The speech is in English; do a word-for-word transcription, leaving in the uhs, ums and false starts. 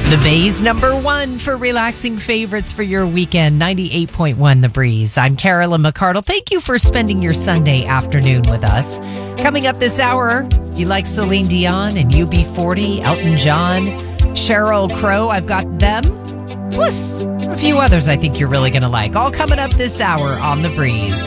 The Bay's number one for relaxing favorites for your weekend, ninety-eight point one The Breeze. I'm Carolyn McCardle. Thank you for spending your Sunday afternoon with us. Coming up this hour, you like Celine Dion and U B forty, Elton John, Sheryl Crow. I've got them. Plus a few others I think you're really going to like. All coming up this hour on The Breeze.